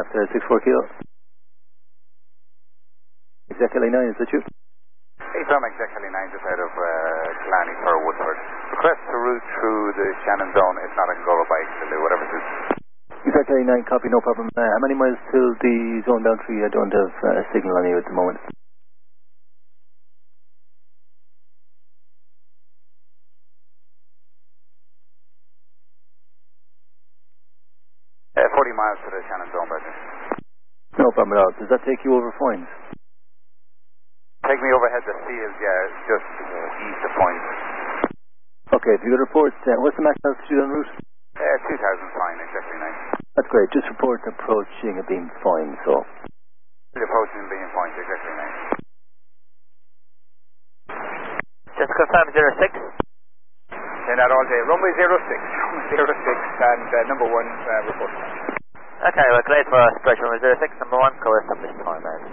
after 64 kilo. Exec LA 9, is that you? Hey Tom, Exec LA 9 just out of Killarney for Woodford. Request to route through the Shannon zone. If not, I can go over by Excellu, whatever suits. Exec LA 9, copy, no problem. How many miles till the zone boundary? I don't have signal on you at the moment. 40 miles to the Shannon zone, Brendan. No problem at all. Does that take you over Foynes? Take me overhead the field, yeah, just east of Foynes. Okay, if you could report, what's the max altitude en route? 2,000 fine, exactly 9. That's great. Just report approaching a beam Foynes, so. Approaching beam Foynes, exactly 9. Just confirm 06. Say that all day. Runway 06, runway 06, and number 1 report. Okay, we're cleared for approach runway 06, number 1, call established time,